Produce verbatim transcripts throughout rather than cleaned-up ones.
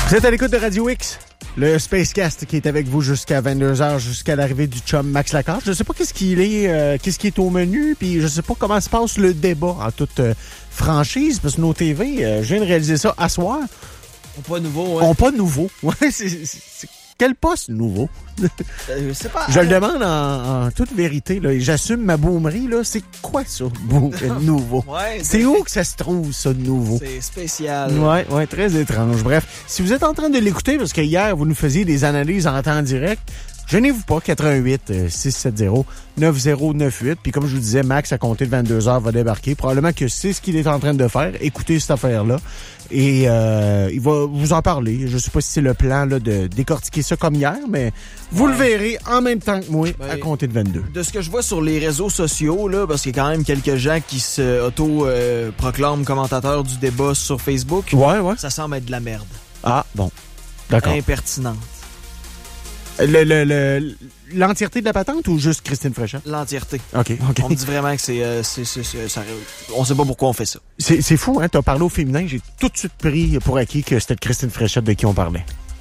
Vous êtes à l'écoute de Radio X, le Spacecast qui est avec vous jusqu'à vingt-deux heures, jusqu'à l'arrivée du chum Max Lacasse. Je sais pas qu'est-ce qu'il est, euh, qu'est-ce qui est au menu, puis je sais pas comment se passe le débat en toute euh, franchise, parce que nos T V, euh, je viens de réaliser ça à soir. On pas nouveau, ouais. On pas nouveau. Ouais, c'est, c'est, c'est quel poste nouveau? Euh, c'est pas... Je le demande en, en toute vérité, là, et j'assume ma boomerie, là. C'est quoi ça, bou- nouveau? Ouais, c'est où que ça se trouve, ça, de nouveau? C'est spécial. Ouais, ouais, très étrange. Bref, si vous êtes en train de l'écouter, parce que hier, vous nous faisiez des analyses en temps direct, gênez-vous pas, quatre un huit, six sept zéro, neuf zéro neuf huit. Puis comme je vous disais, Max, à compter de vingt-deux heures, va débarquer. Probablement que c'est ce qu'il est en train de faire. Écoutez cette affaire-là. Et euh, il va vous en parler. Je sais pas si c'est le plan là, de décortiquer ça comme hier, mais vous ouais. le verrez en même temps que moi, ben, à compter de vingt-deux. De ce que je vois sur les réseaux sociaux, là, parce qu'il y a quand même quelques gens qui se auto-proclament euh, commentateurs du débat sur Facebook, ouais, ouais. ça semble être de la merde. Ah, bon. D'accord. Impertinente. Le, le, le, l'entièreté de la patente ou juste Christine Fréchette? L'entièreté. OK, OK. On me dit vraiment que c'est... Euh, c'est, c'est, c'est ça, on sait pas pourquoi on fait ça. C'est, c'est fou, hein? T'as parlé au féminin, j'ai tout de suite pris pour acquis que c'était de Christine Fréchette de qui on parlait.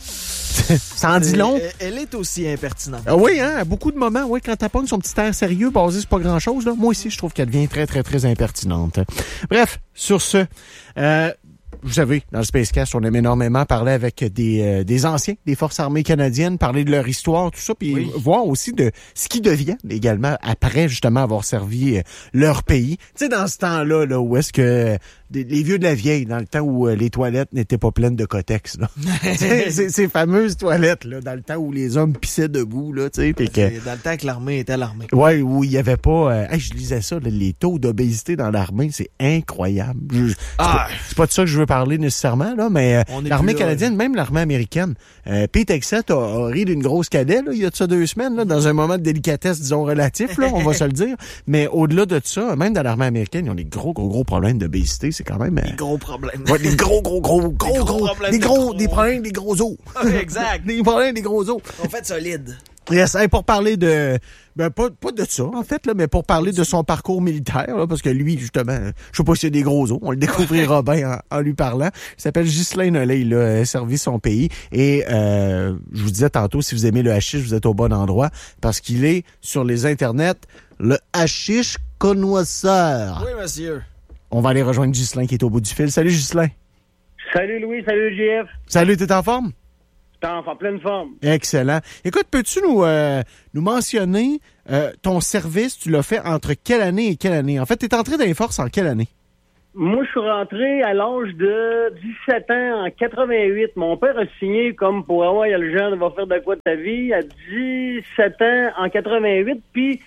Ça en dit long. Elle, elle est aussi impertinente. Ah oui, hein? À beaucoup de moments, oui, quand t'apportes son petit air sérieux basé sur pas grand-chose, là, moi aussi, je trouve qu'elle devient très, très, très impertinente. Bref, sur ce... Euh, Vous savez, dans le Spacecast, on aime énormément parler avec des, euh, des anciens des Forces armées canadiennes, parler de leur histoire, tout ça, puis oui. voir aussi de ce qu'ils deviennent également après, justement, avoir servi euh, leur pays. Tu sais, dans ce temps-là, là, où est-ce que... Des, les vieux de la vieille, dans le temps où euh, les toilettes n'étaient pas pleines de Kotex, là. c'est, ces fameuses toilettes, là, dans le temps où les hommes pissaient debout, là, tu sais, puis que... Dans le temps que l'armée était l'armée. Ouais, où il y avait pas... Euh, hey, je lisais ça, là, les taux d'obésité dans l'armée, c'est incroyable. Je, c'est, ah. pas, c'est pas de ça que je veux parler nécessairement, là, mais euh, l'armée là, canadienne, ouais. même l'armée américaine. Euh, Pete Hegseth a, a ri d'une grosse cadet, là, il y a de ça deux semaines, là, dans un moment de délicatesse, disons, relatif, là, on va se le dire. Mais au-delà de ça, même dans l'armée américaine, ils ont des gros, gros, gros problèmes d'obésité. C'est quand même... Euh, des gros problèmes. Ouais, des gros, gros, gros, gros, gros, gros, gros problèmes. Des gros, gros, des problèmes, des gros os. Exact. Des problèmes, des gros os. En fait, solide. Yes, hey, pour parler de... Ben, pas, pas de ça, en fait, là, mais pour parler de son parcours militaire, là, parce que lui, justement, je sais pas s'il y a des gros os, on le découvrira bien en, en lui parlant. Il s'appelle Ghislain Nollet, il a servi son pays. Et euh, je vous disais tantôt, si vous aimez le hashish, vous êtes au bon endroit, parce qu'il est sur les internets, le hashish connoisseur. Oui, monsieur. On va aller rejoindre Ghislain qui est au bout du fil. Salut, Ghislain. Salut, Louis. Salut, J F. Salut, t'es en forme? T'es en pleine forme. Excellent. Écoute, peux-tu nous, euh, nous mentionner euh, ton service? Tu l'as fait entre quelle année et quelle année? En fait, t'es entré dans les forces en quelle année? Moi, je suis rentré à l'âge de dix-sept ans en quatre-vingt-huit. Mon père a signé comme pour avoir, il y a le jeune, va faire de quoi de ta vie, à dix-sept ans en quatre-vingt-huit. Puis,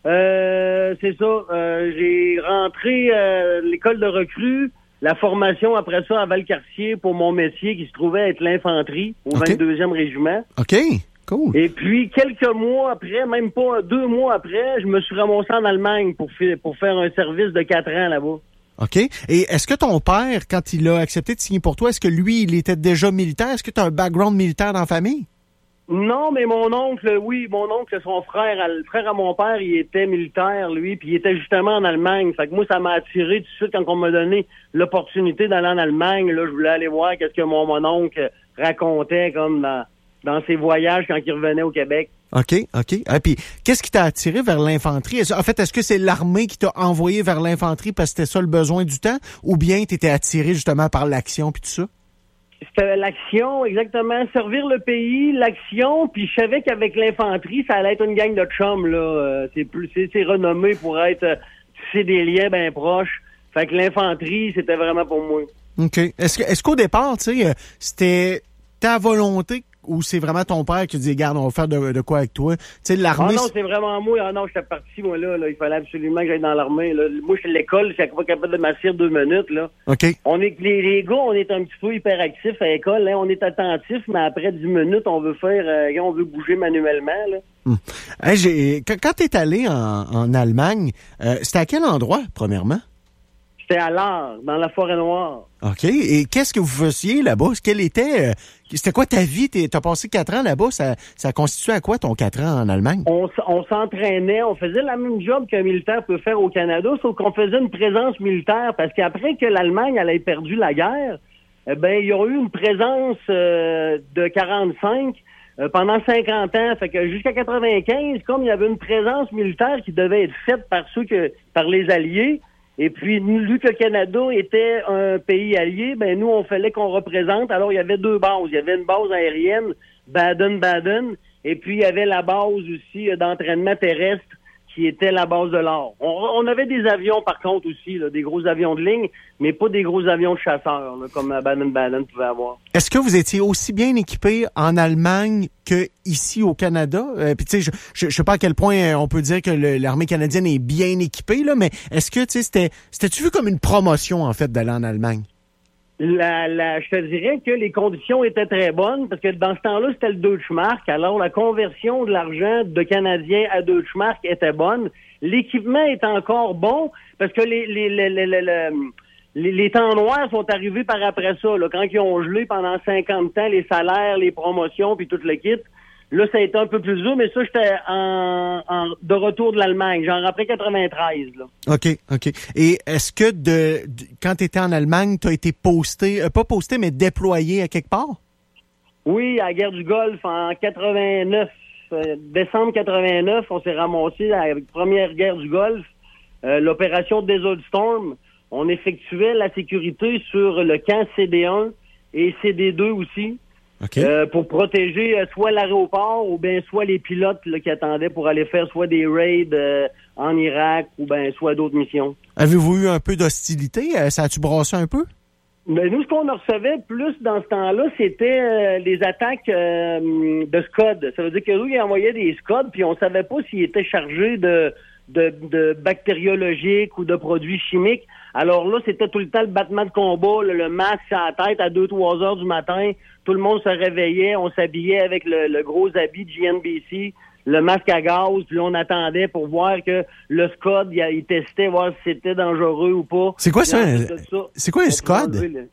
euh, c'est ça, euh, j'ai rentré euh, l'école de recrues, la formation après ça à Valcartier pour mon métier qui se trouvait être l'infanterie au okay. vingt-deuxième régiment. OK, cool. Et puis, quelques mois après, même pas deux mois après, je me suis ramassé en Allemagne pour, f- pour faire un service de quatre ans là-bas. OK. Et est-ce que ton père, quand il a accepté de signer pour toi, est-ce que lui, il était déjà militaire? Est-ce que tu as un background militaire dans la famille? Non, mais mon oncle, oui, mon oncle, son frère, le frère à mon père, il était militaire, lui, puis il était justement en Allemagne. Fait que moi, ça m'a attiré tout de suite quand on m'a donné l'opportunité d'aller en Allemagne. Là, je voulais aller voir qu'est-ce que mon, mon oncle racontait comme dans, dans ses voyages quand il revenait au Québec. OK, OK. Et puis, qu'est-ce qui t'a attiré vers l'infanterie? En fait, est-ce que c'est l'armée qui t'a envoyé vers l'infanterie parce que c'était ça le besoin du temps? Ou bien t'étais attiré justement par l'action puis tout ça? C'était l'action, exactement. Servir le pays, l'action, puis je savais qu'avec l'infanterie, ça allait être une gang de chums, là. Euh, c'est plus, c'est, c'est renommé pour être, euh, c'est des liens bien proches. Fait que l'infanterie, c'était vraiment pour moi. OK. Est-ce que, est-ce qu'au départ, tu sais, euh, c'était ta volonté ou c'est vraiment ton père qui dit, regarde, on va faire de, de quoi avec toi? Tu sais, l'armée... Ah non, c'est vraiment moi. Ah non, j'étais parti, moi, là, là. Il fallait absolument que j'aille dans l'armée, là. Moi, je suis à l'école, je suis pas capable de m'asseoir deux minutes, là. OK. On est, les, les gars, on est un petit peu hyperactifs à l'école, hein. On est attentifs, mais après dix minutes, on veut faire, euh, on veut bouger manuellement, là. Hum. Hey, j'ai, quand, quand t'es allé en, en Allemagne, euh, c'était à quel endroit, premièrement? C'était à l'Art, dans la Forêt-Noire. OK. Et qu'est-ce que vous faisiez là-bas? Quel était... Euh, c'était quoi ta vie? T'es, t'as passé quatre ans là-bas. Ça, ça constituait à quoi ton quatre ans en Allemagne? On, on s'entraînait. On faisait la même job qu'un militaire peut faire au Canada, sauf qu'on faisait une présence militaire. Parce qu'après que l'Allemagne elle ait perdu la guerre, eh ben, il y a eu une présence euh, de quarante-cinq euh, pendant cinquante ans. Fait que jusqu'à quatre-vingt-quinze, comme il y avait une présence militaire qui devait être faite par ceux que par les Alliés, et puis vu que le Canada était un pays allié, ben nous, on fallait qu'on représente. Alors, il y avait deux bases. Il y avait une base aérienne, Baden-Baden, et puis il y avait la base aussi euh, d'entraînement terrestre qui était la base de l'Or. On, on avait des avions, par contre, aussi, là, des gros avions de ligne, mais pas des gros avions de chasseurs, là, comme Baden-Baden pouvait avoir. Est-ce que vous étiez aussi bien équipé en Allemagne que ici au Canada? Euh, Puis tu sais, je, je, je sais pas à quel point on peut dire que le, l'armée canadienne est bien équipée, là, mais est-ce que, tu sais, c'était, c'était-tu vu comme une promotion, en fait, d'aller en Allemagne? La, la, je te dirais que les conditions étaient très bonnes parce que dans ce temps-là, c'était le Deutschmark. Alors, la conversion de l'argent de Canadien à Deutschmark était bonne. L'équipement est encore bon parce que les, les, les, les, les, les, les temps noirs sont arrivés par après ça. Là, quand ils ont gelé pendant cinquante ans les salaires, les promotions puis tout le kit. Là, ça a été un peu plus dur, mais ça, j'étais en, en de retour de l'Allemagne. J'en après quatre-vingt-treize, là. OK, OK. Et est-ce que de, de quand tu étais en Allemagne, tu as été posté, euh, pas posté, mais déployé à quelque part? Oui, à la guerre du Golfe, en quatre-vingt-neuf. Euh, décembre quatre-vingt-neuf, on s'est ramassé à la première guerre du Golfe. Euh, l'opération Desert Storm. On effectuait la sécurité sur le camp C D un et C D deux aussi. Okay. Euh, pour protéger euh, soit l'aéroport ou bien soit les pilotes là, qui attendaient pour aller faire soit des raids euh, en Irak ou bien soit d'autres missions. Avez-vous eu un peu d'hostilité? Euh, ça a-tu brassé un peu? Mais nous, ce qu'on en recevait plus dans ce temps-là, c'était euh, les attaques euh, de Scud. Ça veut dire que nous, ils envoyaient des Scud, puis on savait pas s'ils étaient chargés de, de, de bactériologiques ou de produits chimiques. Alors là, c'était tout le temps le battement de combat, là, le masque à la tête à deux trois heures du matin. Tout le monde se réveillait, on s'habillait avec le, le gros habit de G N B C, le masque à gaz, puis on attendait pour voir que le Scud, il, il testait, voir si c'était dangereux ou pas. C'est quoi ça? Un, ça c'est quoi un Scud? Le,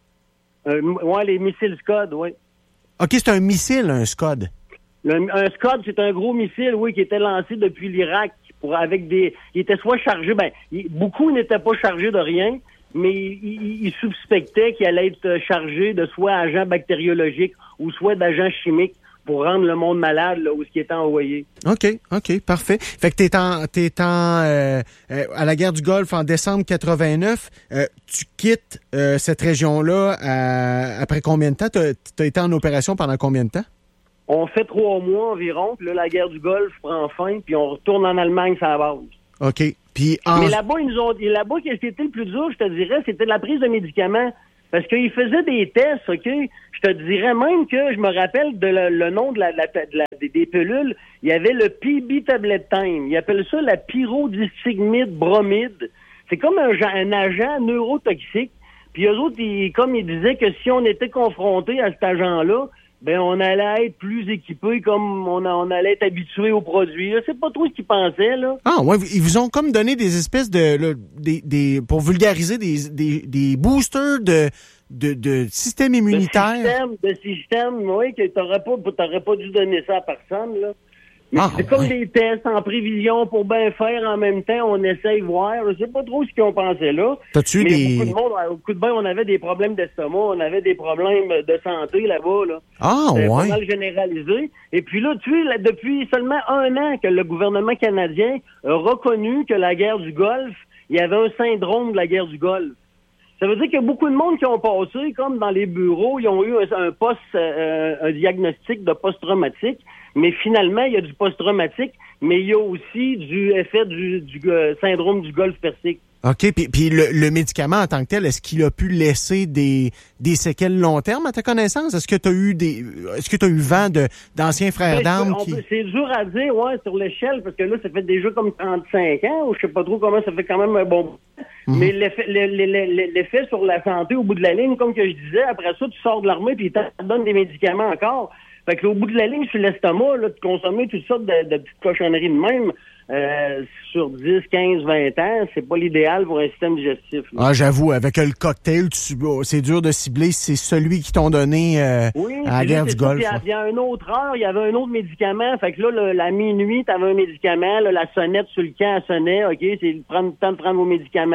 euh, ouais, les missiles Scud, oui. OK, c'est un missile, un Scud. Le, un Scud, c'est un gros missile, oui, qui était lancé depuis l'Irak pour avec des. Il était soit chargé, ben, il, beaucoup n'étaient pas chargés de rien, mais il, il, il suspectait qu'il allait être chargé de soit agents bactériologiques ou soit d'agents chimiques pour rendre le monde malade là où ce qui était envoyé. OK, OK, parfait. Fait que t'es en t'es en euh, euh, à la guerre du Golfe en décembre quatre-vingt-neuf, euh, tu quittes euh, cette région-là euh, après combien de temps? T'as, t'as été en opération pendant combien de temps? On fait trois mois environ, puis là, la guerre du Golfe prend fin, puis on retourne en Allemagne sur la base. OK. Puis en... Mais là-bas, ils nous ont là-bas, qu'est-ce qui était le plus dur, je te dirais, c'était la prise de médicaments. Parce qu'ils faisaient des tests, OK? Je te dirais même que je me rappelle de le, le nom de la, de la, de la des, des pilules. Il y avait le P B Tablet Time. Ils appellent ça la pyrodistigmide bromide. C'est comme un, un agent neurotoxique. Puis eux autres, ils, comme ils disaient que si on était confronté à cet agent-là, ben on allait être plus équipé, comme on, on allait être habitué aux produits. Je sais pas trop ce qu'ils pensaient, là. Ah ouais, ils vous ont comme donné des espèces de là, des, des pour vulgariser des, des, des boosters de, de, de système immunitaire. De système, de système, oui, que t'aurais pas t'aurais pas dû donner ça à personne, là. Mais ah, c'est comme ouais. des tests en prévision pour bien faire en même temps. On essaye de voir. Je sais pas trop ce qu'ils ont pensé là. T'as-tu mais des... beaucoup de monde, au coup de bain, on avait des problèmes d'estomac, on avait des problèmes de santé là-bas. Là. Ah, C'était ouais. pas mal généralisé. Et puis là, tu sais, là, depuis seulement un an que le gouvernement canadien a reconnu que la guerre du Golfe, il y avait un syndrome de la guerre du Golfe. Ça veut dire qu'il y a beaucoup de monde qui ont passé, comme dans les bureaux, ils ont eu un, un post, euh, un diagnostic de post-traumatique, mais finalement, il y a du post-traumatique, mais il y a aussi du effet du, du euh, syndrome du Golfe Persique. OK, puis, puis le, le médicament en tant que tel, est-ce qu'il a pu laisser des, des séquelles long terme à ta connaissance? Est-ce que tu as eu des est-ce que tu as eu vent de d'anciens frères ben, d'armes on qui... peut, c'est dur à dire, ouais, sur l'échelle, parce que là, ça fait déjà comme trente-cinq ans, ou je sais pas trop comment, ça fait quand même un bon bout. Mm-hmm. Mais l'effet, l'effet, l'effet sur la santé au bout de la ligne, comme que je disais, après ça, tu sors de l'armée puis ils te donnent des médicaments encore. Fait que au bout de la ligne, sur l'estomac, là, de consommer toutes sortes de, de petites cochonneries de même, euh, sur dix, quinze, vingt ans, c'est pas l'idéal pour un système digestif. Là. Ah, j'avoue, avec le cocktail, tu, c'est dur de cibler, c'est celui qu'ils t'ont donné euh, oui, à la guerre là, du Golfe. Il y a une autre heure, il y avait un autre médicament. Fait que là, le, la minuit, t'avais un médicament, là, la sonnette sur le camp, elle sonnait, OK, c'est prendre le temps de prendre vos médicaments.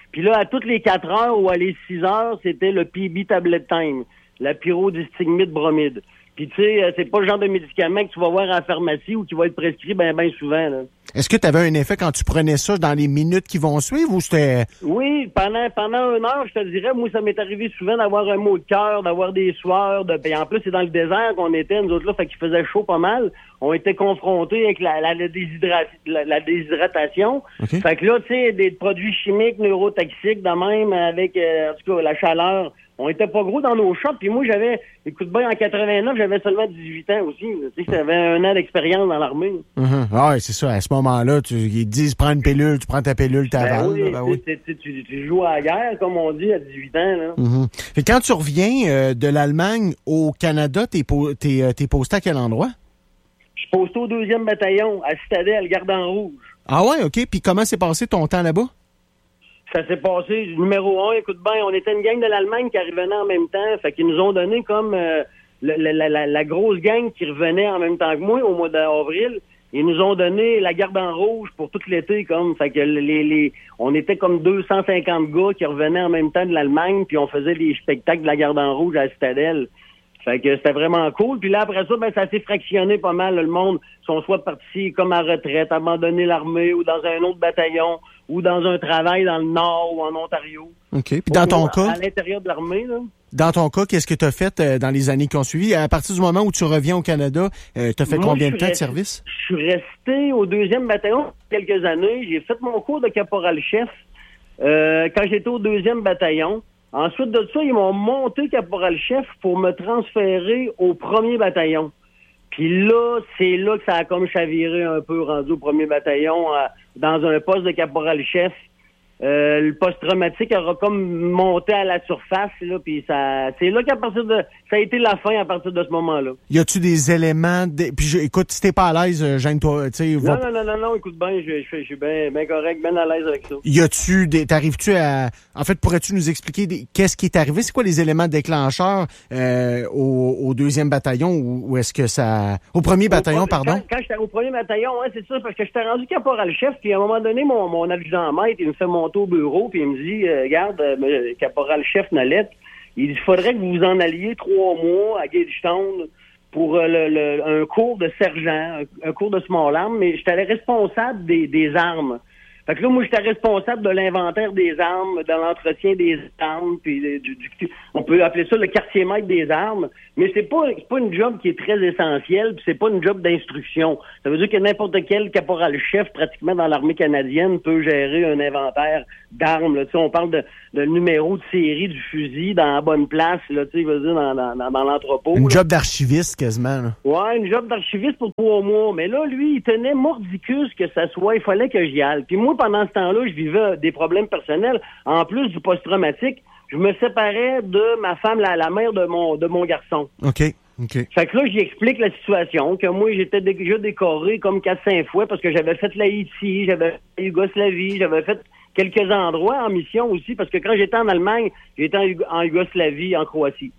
Puis là, à toutes les quatre heures ou à les six heures, c'était le P B Tablet Time, la pyrodistigmite bromide. Puis tu sais, c'est pas le genre de médicament que tu vas voir à la pharmacie ou qui va être prescrit bien ben souvent, là. Est-ce que tu avais un effet quand tu prenais ça dans les minutes qui vont suivre ou c'était... Oui, pendant pendant une heure, je te dirais, moi, ça m'est arrivé souvent d'avoir un mot de cœur, d'avoir des sueurs. De... Puis en plus, c'est dans le désert qu'on était, nous autres là, fait qu'il faisait chaud pas mal. On était confrontés avec la, la, la, déshydra... la, la déshydratation. Okay. Fait que là, tu sais, des produits chimiques, neurotoxiques, de même, avec, euh, en tout cas, la chaleur... On était pas gros dans nos shots, puis moi, j'avais, écoute bien, en quatre-vingt-neuf, j'avais seulement dix-huit ans aussi. Tu sais, j'avais un an d'expérience dans l'armée. Mm-hmm. Ah oui, c'est ça. À ce moment-là, tu, ils te disent, prends une pilule, tu prends ta pilule, t'avales. Ben oui, ben oui. Tu, tu, tu joues à la guerre, comme on dit, à dix-huit ans. Là. Mm-hmm. Et quand tu reviens euh, de l'Allemagne au Canada, t'es, po- t'es, euh, t'es posté à quel endroit? Je suis posté au deuxième bataillon, à Citadelle, Garde en Rouge. Ah ouais, OK. Puis comment s'est passé ton temps là-bas? Ça s'est passé, numéro un, écoute bien, on était une gang de l'Allemagne qui revenait en même temps, fait qu'ils nous ont donné comme euh, la, la, la, la grosse gang qui revenait en même temps que moi au mois d'avril. Ils nous ont donné la garde en rouge pour tout l'été, comme, fait que les, les, on était comme deux cent cinquante gars qui revenaient en même temps de l'Allemagne, puis on faisait des spectacles de la garde en rouge à la Citadelle. Fait que c'était vraiment cool. Puis là, après ça, ben, ça s'est fractionné pas mal. Le monde sont soit partis comme à retraite, abandonner l'armée ou dans un autre bataillon ou dans un travail dans le Nord ou en Ontario. OK. Puis dans ton à, cas? À l'intérieur de l'armée, là. Dans ton cas, qu'est-ce que tu as fait euh, dans les années qui ont suivi? À partir du moment où tu reviens au Canada, euh, tu as fait Moi, combien de temps resté, de service? Je suis resté au deuxième bataillon quelques années. J'ai fait mon cours de caporal-chef euh, quand j'étais au deuxième bataillon. Ensuite de ça, ils m'ont monté caporal-chef pour me transférer au premier bataillon. Puis là, c'est là que ça a comme chaviré un peu, rendu au premier bataillon, euh, dans un poste de caporal-chef. Euh, le post-traumatique aura comme monté à la surface, là, puis ça, c'est là qu'à partir de, ça a été la fin à partir de ce moment-là. Y a-tu des éléments, de, puis je, écoute, si t'es pas à l'aise, gêne-toi, tu sais. Non, va... non, non, non, non, écoute bien, je, je, je suis bien, bien correct, bien à l'aise avec ça. Y a-tu des, t'arrives-tu à, en fait, pourrais-tu nous expliquer des, qu'est-ce qui est arrivé? C'est quoi les éléments déclencheurs, euh, au, au deuxième bataillon, ou, ou est-ce que ça, au premier au bataillon, pro... pardon? Quand, quand j'étais au premier bataillon, ouais, c'est ça, parce que j'étais rendu caporal-chef, puis à un moment donné, mon, mon adjudant-maître, il me fait monter au bureau, puis il me dit, euh, regarde, euh, caporal-chef Nolette, il faudrait que vous vous en alliez trois mois à Gagetown pour euh, le, le, un cours de sergent, un, un cours de small arms, mais j'étais responsable des, des armes. Fait que là, moi, j'étais responsable de l'inventaire des armes, de l'entretien des armes, puis du, du, on peut appeler ça le quartier maître des armes, mais c'est pas, c'est pas une job qui est très essentielle, puis c'est pas une job d'instruction. Ça veut dire que n'importe quel caporal-chef, pratiquement dans l'armée canadienne, peut gérer un inventaire d'armes. Là. Tu sais, on parle de, de numéro de série du fusil dans la bonne place, là, tu sais, veut dire dans, dans, dans l'entrepôt. Une là. job d'archiviste, quasiment. Là. Ouais, une job d'archiviste pour trois mois. Mais là, lui, il tenait mordicus que ça soit, il fallait que j'y aille. Puis moi, pendant ce temps-là, je vivais des problèmes personnels. En plus du post-traumatique, je me séparais de ma femme, la, la mère de mon, de mon garçon. OK. OK. Fait que là, j'y explique la situation, que moi, j'étais déjà décoré comme quatre cinq fois parce que j'avais fait l'Haïti, j'avais fait la Yougoslavie, j'avais fait quelques endroits en mission aussi, parce que quand j'étais en Allemagne, j'étais en, Hug- en Yougoslavie, en Croatie.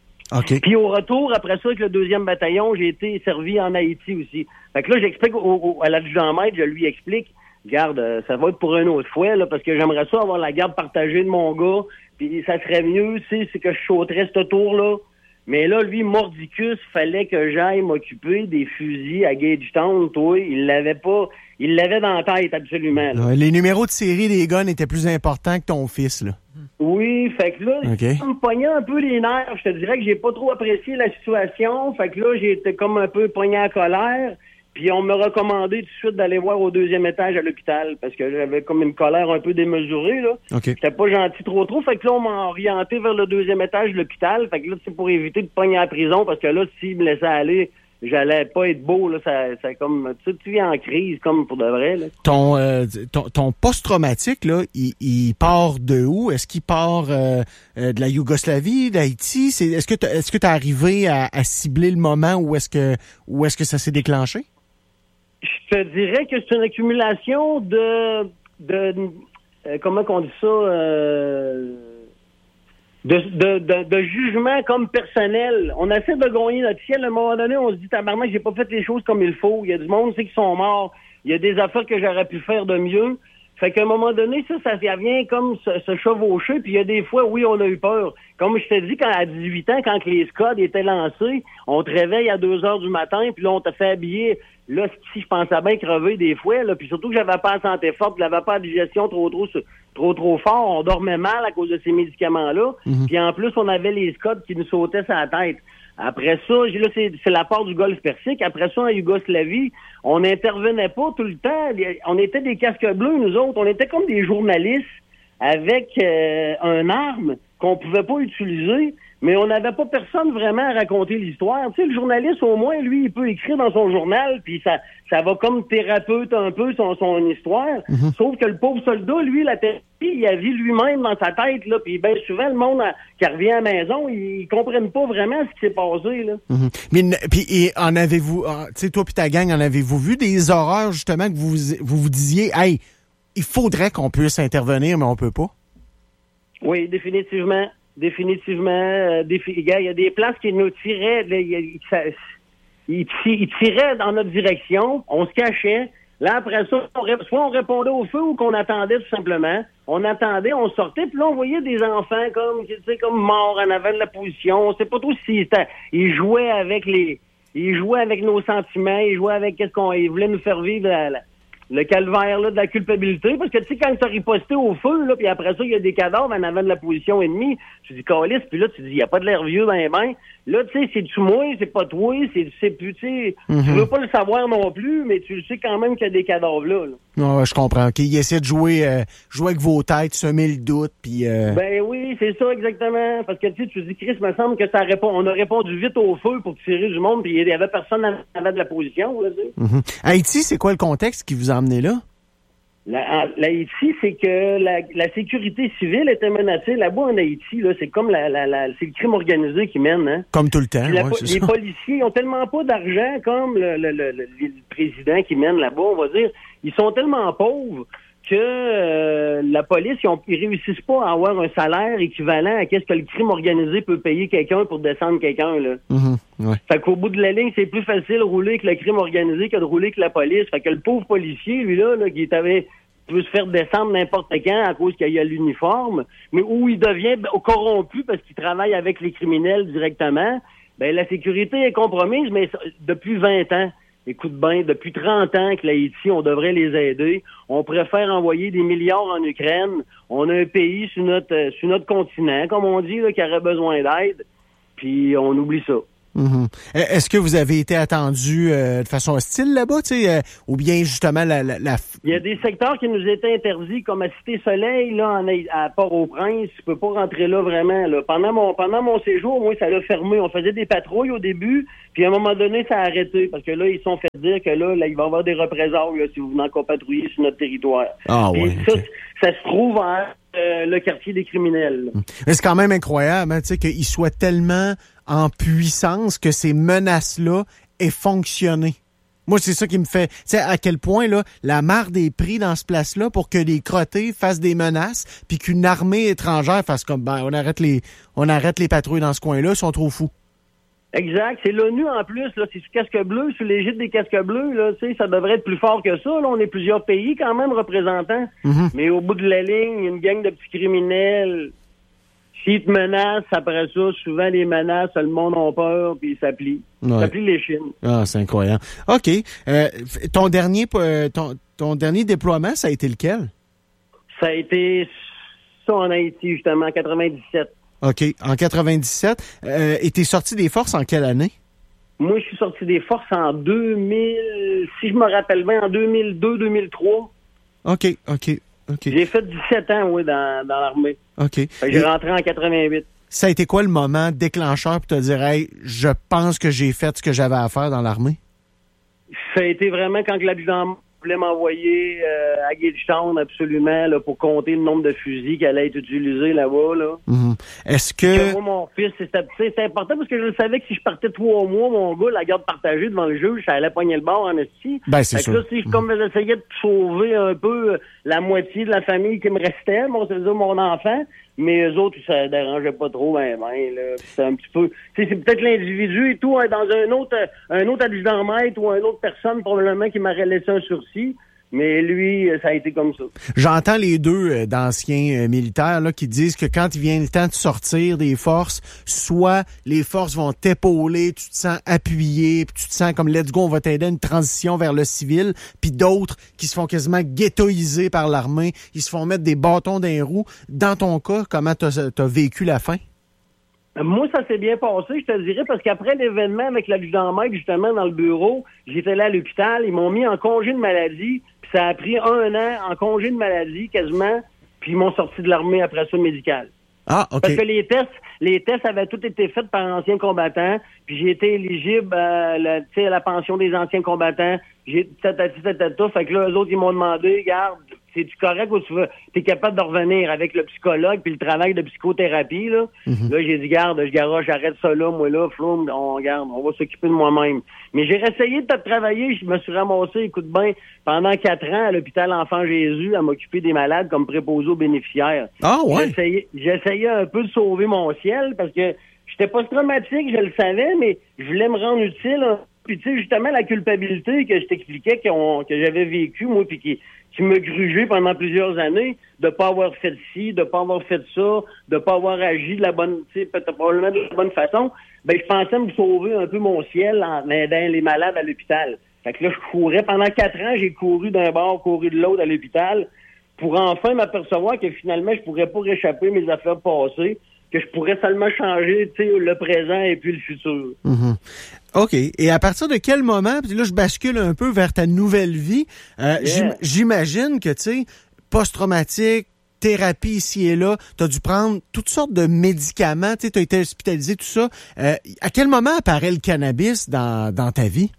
OK. Puis au retour, après ça, avec le deuxième bataillon, j'ai été servi en Haïti aussi. Fait que là, j'explique au, au, à l'adjudant-maître, je lui explique, garde, euh, ça va être pour une autre fois, là, parce que j'aimerais ça avoir la garde partagée de mon gars, puis ça serait mieux, tu sais, c'est que je sauterais ce tour-là. Mais là, lui, mordicus, fallait que j'aille m'occuper des fusils à Gagetown, toi. Il l'avait pas, il l'avait dans la tête, absolument. Là. Les numéros de série des guns étaient plus importants que ton fils, là. Oui, fait que là, okay. ça me pognait un peu les nerfs. Je te dirais que j'ai pas trop apprécié la situation. Fait que là, j'étais comme un peu pogné en colère. Puis on m'a recommandé tout de suite d'aller voir au deuxième étage à l'hôpital parce que j'avais comme une colère un peu démesurée, là. Okay. J'étais pas gentil trop trop. Fait que là, on m'a orienté vers le deuxième étage de l'hôpital. Fait que là, c'est pour éviter de pogner à la prison parce que là, s'il me laissait aller, j'allais pas être beau, là. Ça, ça comme, tu sais, tu viens en crise, comme pour de vrai, là. Ton, euh, ton, ton post-traumatique, là, il, il part de où? Est-ce qu'il part euh, euh, de la Yougoslavie, d'Haïti? C'est, est-ce que t'as, est-ce que t'es arrivé à, à cibler le moment où est-ce que, où est-ce que ça s'est déclenché? Je te dirais que c'est une accumulation de, de euh, comment qu'on dit ça, euh, de, de, de, de jugement comme personnel. On essaie de gagner notre ciel. À un moment donné, on se dit, tabarnak, j'ai pas fait les choses comme il faut. Il y a du monde, c'est qui sont morts. Il y a des affaires que j'aurais pu faire de mieux. Fait qu'à un moment donné, ça, ça vient comme se, se chevaucher, puis il y a des fois, oui, on a eu peur. Comme je t'ai dit, quand à dix-huit ans, quand les scods étaient lancés, on te réveille à deux heures du matin, puis là, on te fait habiller. Là, si je pensais bien crever des fois, là, puis surtout que j'avais pas la santé forte, je n'avais pas la digestion trop, trop, trop, trop fort, on dormait mal à cause de ces médicaments-là, mm-hmm. Puis en plus, on avait les scods qui nous sautaient sur la tête. Après ça, là, c'est, c'est la part du Golfe Persique. Après ça, en Yougoslavie, on n'intervenait pas tout le temps. On était des casques bleus, nous autres. On était comme des journalistes avec euh, un arme qu'on pouvait pas utiliser, mais on n'avait pas personne vraiment à raconter l'histoire. Tu sais, le journaliste, au moins, lui, il peut écrire dans son journal, puis ça ça va comme thérapeute un peu son, son histoire. Mm-hmm. Sauf que le pauvre soldat, lui, la thérapie, il a vu lui-même dans sa tête, là, puis bien souvent, le monde a, qui revient à la maison, ils, ils comprennent pas vraiment ce qui s'est passé, là. Mm-hmm. Mais, puis, et en avez-vous, tu sais, toi puis ta gang, en avez-vous vu des horreurs, justement, que vous vous, vous disiez, hey, il faudrait qu'on puisse intervenir, mais on peut pas? Oui, définitivement. Définitivement. Euh, défi- il y a des places qui nous tiraient, là, il, il, ça, il, il tiraient dans notre direction, on se cachait. Là, après ça, on, soit on répondait au feu ou qu'on attendait tout simplement. On attendait, on sortait, puis là, on voyait des enfants comme, tu sais, comme morts en avant de la position. On sait pas trop si ils jouaient avec les, ils jouaient avec nos sentiments, ils jouaient avec qu'est-ce qu'on, ils voulaient nous faire vivre la, la, le calvaire là de la culpabilité, parce que tu sais, quand tu as riposté au feu, là, puis après ça, il y a des cadavres en avant de la position ennemie, tu dis calice, puis là, tu dis, il n'y a pas de l'air vieux dans les mains. Là, tu sais, c'est-tu moi, c'est pas toi, c'est, c'est plus, tu sais, mm-hmm. Tu veux pas le savoir non plus, mais tu le sais quand même qu'il y a des cadavres là. là. Non, je comprends. OK, il essaie de jouer, euh, jouer avec vos têtes, semer le doute, puis... Euh... Ben oui, c'est ça, exactement. Parce que, tu sais, tu dis, Chris, me semble que ça répond, on a répondu vite au feu pour tirer du monde, puis il y avait personne en avant de la position, là, tu sais. Mm-hmm. Haïti, c'est quoi le contexte qui vous a emmené là? La, L'Haïti, c'est que la, la sécurité civile était menacée. Là-bas, en Haïti, là, c'est comme la, la, la, c'est le crime organisé qui mène. Hein? Comme tout le temps. La, ouais, c'est les ça. policiers ont tellement pas d'argent comme le, le, le, le, le président qui mène là-bas, on va dire. Ils sont tellement pauvres que euh, la police, ils, ont, ils réussissent pas à avoir un salaire équivalent à qu'est-ce que le crime organisé peut payer quelqu'un pour descendre quelqu'un, là. Mm-hmm, ouais. Fait qu'au bout de la ligne, c'est plus facile de rouler avec le crime organisé que de rouler avec la police. Fait que le pauvre policier, lui, là, là qui avait peut se faire descendre n'importe quand à cause qu'il y a l'uniforme, mais où il devient corrompu parce qu'il travaille avec les criminels directement, ben la sécurité est compromise, mais depuis vingt ans. Écoute bien, depuis trente ans que l'Haïti, on devrait les aider. On préfère envoyer des milliards en Ukraine. On a un pays sur notre euh, sur notre continent, comme on dit, là, qui aurait besoin d'aide, puis on oublie ça. Mm-hmm. Est-ce que vous avez été attendu euh, de façon hostile là-bas, tu sais, euh, ou bien justement la, la, la... Il y a des secteurs qui nous étaient interdits, comme à Cité-Soleil, là, en, à Port-au-Prince. Tu peux pas rentrer là vraiment. Là. Pendant mon pendant mon séjour, moi, ça l'a fermé. On faisait des patrouilles au début, puis à un moment donné, ça a arrêté, parce que là, ils se sont fait dire que là, là il va y avoir des représailles là, si vous venez encore patrouiller sur notre territoire. Ah ouais. Ça, okay. ça se trouve en euh, le quartier des criminels. Là. Mais c'est quand même incroyable, hein, tu sais, qu'ils soient tellement en puissance que ces menaces-là aient fonctionné. Moi, c'est ça qui me fait... Tu sais, à quel point, là, la marre des prix dans ce place-là pour que les crottés fassent des menaces puis qu'une armée étrangère fasse comme, ben, on arrête les on arrête les patrouilles dans ce coin-là, ils sont trop fous. Exact. C'est l'ONU, en plus, là. C'est sous casque bleu, sous l'égide des casques bleus, là. Tu sais, ça devrait être plus fort que ça, là. On est plusieurs pays, quand même, représentants. Mm-hmm. Mais au bout de la ligne, une gang de petits criminels... S'ils te menacent, après ça, souvent les menaces, le monde a peur, puis ça plie. Ouais. Ça plie les chines. Ah, c'est incroyable. OK. Euh, ton dernier ton, ton dernier déploiement, ça a été lequel? Ça a été ça en Haïti, justement, en quatre-vingt-dix-sept. OK. En quatre-vingt-dix-sept. Euh, et t'es sorti des forces en quelle année? Moi, je suis sorti des forces en deux mille, si je me rappelle bien, en deux mille deux deux mille trois. OK, OK. Okay. J'ai fait dix-sept ans, oui, dans, dans l'armée. OK. Fait que j'ai rentré en quatre-vingt-huit. Ça a été quoi le moment déclencheur pour te dire, hey, je pense que j'ai fait ce que j'avais à faire dans l'armée? Ça a été vraiment quand l'adjudant voulait m'envoyer euh, à Gagetown, absolument, là, pour compter le nombre de fusils qui allaient être utilisés là-bas, là. Mm-hmm. Est-ce que... Moi, mon fils, c'était, c'était important parce que je savais que si je partais trois mois, mon gars, la garde partagée devant le juge, ça allait pogner le bord en esti. Ben, c'est sûr. Là, si je, comme j'essayais de sauver un peu la moitié de la famille qui me restait, bon, c'est-à-dire mon enfant, mais eux autres, ça dérangeait pas trop, ben, ben, là. C'est un petit peu, tu sais, c'est peut-être l'individu et tout, hein, dans un autre, un autre adjudant-maître ou une autre personne, probablement, qui m'aurait laissé un sursis. Mais lui, ça a été comme ça. J'entends les deux euh, d'anciens euh, militaires là, qui disent que quand il vient le temps de sortir des forces, soit les forces vont t'épauler, tu te sens appuyé, puis tu te sens comme let's go, on va t'aider à une transition vers le civil, puis d'autres qui se font quasiment ghettoiser par l'armée, ils se font mettre des bâtons dans les roues. Dans ton cas, comment t'as, t'as vécu la fin? Moi, ça s'est bien passé, je te dirais, parce qu'après l'événement avec l'adjudant-maître, justement, dans le bureau, j'étais là à l'hôpital, ils m'ont mis en congé de maladie, puis ça a pris un an en congé de maladie, quasiment, puis ils m'ont sorti de l'armée après ça, médical. Ah, OK. Parce que les tests, les tests avaient tous été faits par anciens combattants, puis j'ai été éligible à la, tu sais, à la pension des anciens combattants, j'ai tatati tatata, fait que là, eux autres, ils m'ont demandé, garde, c'est-tu correct ou tu veux, t'es capable de revenir avec le psychologue puis le travail de psychothérapie, là? Mm-hmm. Là, j'ai dit, garde, je garoche, j'arrête ça là, moi là, floum, on garde, on va s'occuper de moi-même. Mais j'ai essayé de travailler, je me suis ramassé, écoute bien, pendant quatre ans à l'hôpital Enfant Jésus à m'occuper des malades comme préposé aux bénéficiaires. Ah ouais? J'essayais, j'essayais un peu de sauver mon ciel parce que j'étais post-traumatique, je le savais, mais je voulais me rendre utile. Hein. Puis tu sais, justement, la culpabilité que je t'expliquais qu'on, que j'avais vécu, moi, puis qui, qui me grugeait pendant plusieurs années, de pas avoir fait ci, de pas avoir fait ça, de pas avoir agi de la bonne, tu sais, peut-être probablement de la bonne façon, ben je pensais me sauver un peu mon ciel en aidant les malades à l'hôpital. Fait que là, je courais. Pendant quatre ans, j'ai couru d'un bord, couru de l'autre à l'hôpital pour enfin m'apercevoir que finalement, je pourrais pas réchapper mes affaires passées, que je pourrais seulement changer, tu sais, le présent et puis le futur. Mm-hmm. OK. Et à partir de quel moment, puis là, je bascule un peu vers ta nouvelle vie, euh, yeah. j'im- j'imagine que, tu sais, post-traumatique, thérapie ici et là, tu as dû prendre toutes sortes de médicaments, tu sais, tu as été hospitalisé, tout ça. Euh, à quel moment apparaît le cannabis dans, dans ta vie?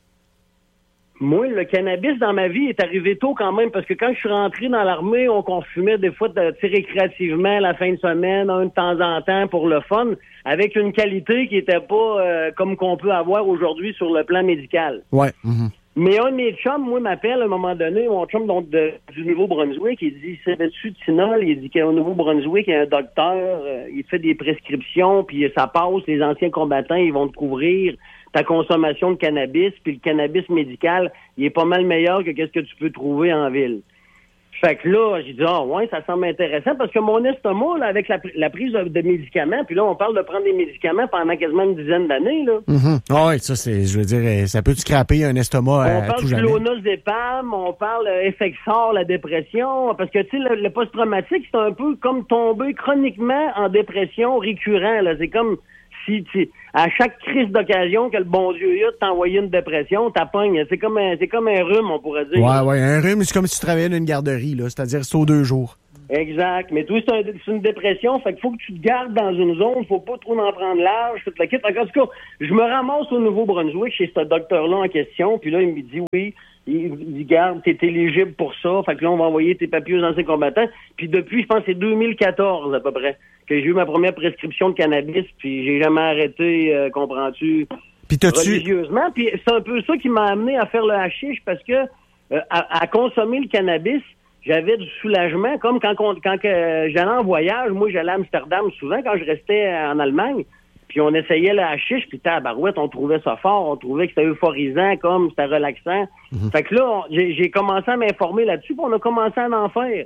Moi, le cannabis dans ma vie est arrivé tôt quand même, parce que quand je suis rentré dans l'armée, on consumait des fois, tu sais, récréativement la fin de semaine, un de temps en temps pour le fun, avec une qualité qui était pas euh, comme qu'on peut avoir aujourd'hui sur le plan médical. Ouais. Mm-hmm. Mais un de mes chums, moi, m'appelle à un moment donné, mon chum donc, de, du Nouveau-Brunswick, il dit, savais-tu Tinol? Il dit qu'au Nouveau-Brunswick, il y a un docteur, euh, il fait des prescriptions, puis ça passe, les anciens combattants, ils vont te couvrir ta consommation de cannabis, puis le cannabis médical, il est pas mal meilleur que qu'est-ce que tu peux trouver en ville. Fait que là, j'ai dit, ah ouais, ça semble intéressant, parce que mon estomac, là, avec la, la prise de, de médicaments, puis là, on parle de prendre des médicaments pendant quasiment une dizaine d'années, là. Mm-hmm. Ah oui, ça, c'est, je veux dire, ça peut te scraper un estomac à, on parle tout jamais. de clonazepam, on parle euh, Effexor, la dépression, parce que, tu sais, le, le post-traumatique, c'est un peu comme tomber chroniquement en dépression récurrent, là. C'est comme si, tu, à chaque crise d'occasion que le bon Dieu y a de t'envoyer une dépression, t'appognes. C'est comme un, c'est comme un rhume, on pourrait dire. Ouais, ouais, un rhume, c'est comme si tu travaillais dans une garderie, là. C'est-à-dire, c'est aux deux jours. Exact. Mais toi, c'est, un, c'est une dépression, fait qu'il faut que tu te gardes dans une zone, faut pas trop en prendre large, toute la kit. En tout cas, je me ramasse au Nouveau-Brunswick chez ce docteur-là en question, puis là, il me dit, oui, il dit, garde, t'es éligible pour ça, fait que là, on va envoyer tes papiers aux anciens combattants. Puis depuis, je pense que c'est deux mille quatorze, à peu près, que j'ai eu ma première prescription de cannabis, puis j'ai jamais arrêté, euh, comprends-tu, puis t'as-tu... religieusement. Puis c'est un peu ça qui m'a amené à faire le hashish, parce que euh, à, à consommer le cannabis, j'avais du soulagement, comme quand, quand, quand euh, j'allais en voyage, moi j'allais à Amsterdam souvent quand je restais en Allemagne, puis on essayait le hashish, puis tabarouette, on trouvait ça fort, on trouvait que c'était euphorisant, comme c'était relaxant. Mm-hmm. Fait que là, on, j'ai, j'ai commencé à m'informer là-dessus, puis on a commencé à en faire.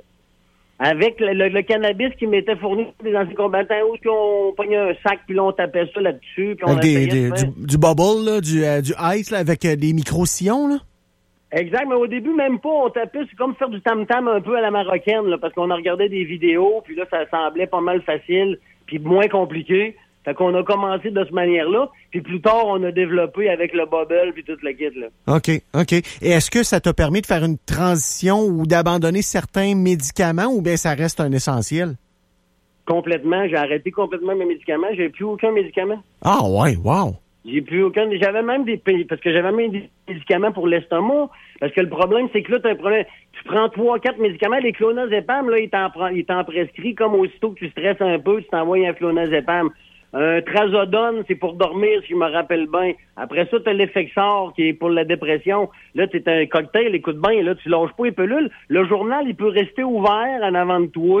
Avec le, le, le cannabis qui m'était fourni des anciens combattants, où on pognait un sac, puis là on tapait ça là-dessus, puis on avec essayait des, de des, du, du bubble, là, du, euh, du ice, là, avec euh, des micro-sillons, là? Exact, mais au début, même pas, on tapait, c'est comme faire du tam-tam un peu à la marocaine, là, parce qu'on a regardé des vidéos, puis là, ça semblait pas mal facile, puis moins compliqué. Fait qu'on a commencé de cette manière-là, puis plus tard, on a développé avec le bubble, puis toute la kit, là. OK, OK. Et est-ce que ça t'a permis de faire une transition ou d'abandonner certains médicaments, ou bien ça reste un essentiel? Complètement, j'ai arrêté complètement mes médicaments, j'ai plus aucun médicament. Ah ouais, wow! J'ai plus aucun. J'avais même des parce que j'avais même des médicaments pour l'estomac. Parce que le problème, c'est que là, t'as un problème. Tu prends trois, quatre médicaments, les clonazepam, là, ils t'en, ils t'en prescrit comme aussitôt que tu stresses un peu, tu t'envoies un clonazepam. Un trazodone, c'est pour dormir, si je me rappelle bien. Après ça, t'as l'Effexor, qui est pour la dépression. Là, t'es un cocktail, écoute bien, là, tu lâches pas les pelules. Le journal, il peut rester ouvert en avant de toi,